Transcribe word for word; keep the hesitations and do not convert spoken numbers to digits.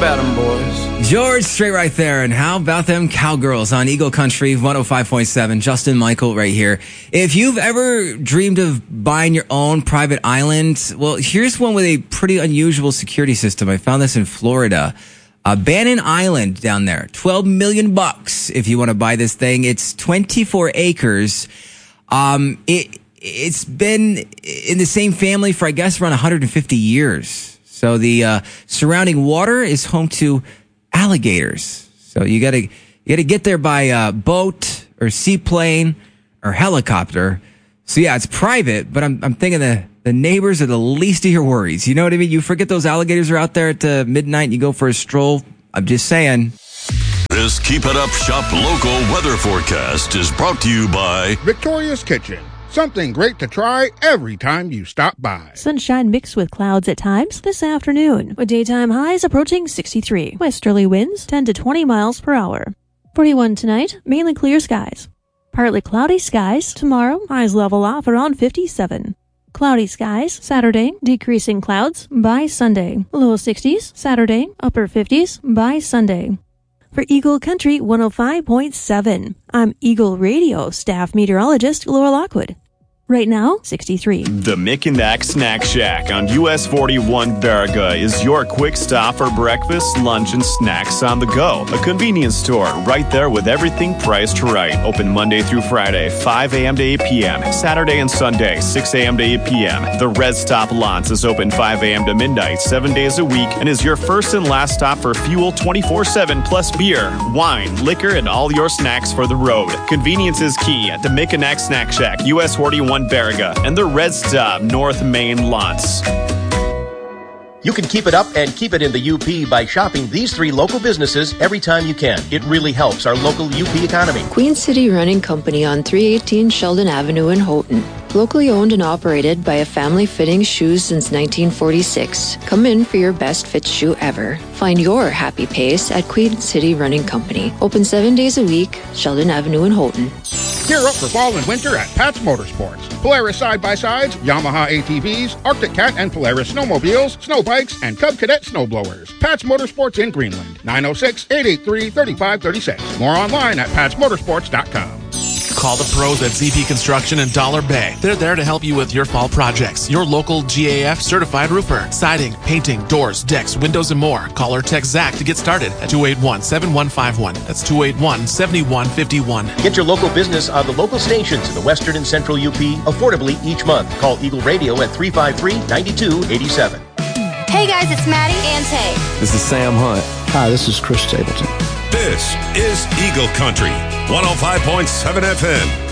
about them, boys? George Strait right there. And how about them cowgirls on Eagle Country one oh five point seven? Justin Michael right here. If you've ever dreamed of buying your own private island, well, here's one with a pretty unusual security system. I found this in Florida. Uh, Bannon Island down there. twelve million bucks if you want to buy this thing. It's twenty-four acres. Um, it, it's been in the same family for, I guess, around one hundred fifty years. So the uh, surrounding water is home to alligators. So you gotta, you gotta get there by uh, boat or seaplane or helicopter. So yeah, it's private, but I'm, I'm thinking the, the neighbors are the least of your worries. You know what I mean? You forget those alligators are out there at uh, midnight and you go for a stroll. I'm just saying. This Keep It Up Shop Local weather forecast is brought to you by Victoria's Kitchen. Something great to try every time you stop by. Sunshine mixed with clouds at times this afternoon, with daytime highs approaching sixty-three. Westerly winds ten to twenty miles per hour. forty-one tonight, mainly clear skies. Partly cloudy skies tomorrow, highs level off around fifty-seven. Cloudy skies Saturday, decreasing clouds by Sunday. Low sixties Saturday, upper fifties by Sunday. For Eagle Country one oh five point seven, I'm Eagle Radio staff meteorologist Laura Lockwood. Right now, sixty-three. The Mick and Mac Snack Shack on U S forty-one Baraga is your quick stop for breakfast, lunch, and snacks on the go. A convenience store right there with everything priced right. Open Monday through Friday, five a.m. to eight p.m. Saturday and Sunday, six a.m. to eight p.m. The Red Stop Lance is open five a.m. to midnight, seven days a week, and is your first and last stop for fuel twenty-four seven plus beer, wine, liquor, and all your snacks for the road. Convenience is key at the Mick and Mac Snack Shack, U S forty-one Baraga, and the Red Stop North Main Lots. You can keep it up and keep it in the U P by shopping these three local businesses every time you can. It really helps our local U P economy. Queen City Running Company on three eighteen Sheldon Avenue in Houghton. Locally owned and operated by a family fitting shoes since nineteen forty-six. Come in for your best fit shoe ever. Find your happy pace at Queen City Running Company. Open seven days a week, Sheldon Avenue in Houghton. Gear up for fall and winter at Pat's Motorsports. Polaris side-by-sides, Yamaha A T Vs, Arctic Cat and Polaris snowmobiles, snow bikes, and Cub Cadet snowblowers. Pat's Motorsports in Greenland. nine oh six, eight eight three, three five three six. More online at pats motorsports dot com. Call the pros at Z P Construction in Dollar Bay. They're there to help you with your fall projects. Your local G A F certified roofer. Siding, painting, doors, decks, windows, and more. Call or text Zach to get started at two eight one, seven one five one. That's two eight one, seven one five one. Get your local business on the local stations in the western and central U P affordably each month. Call Eagle Radio at three five three, nine two eight seven. Hey guys, it's Maddie and Tay. This is Sam Hunt. Hi, this is Chris Stapleton. This is Eagle Country, one oh five point seven F M.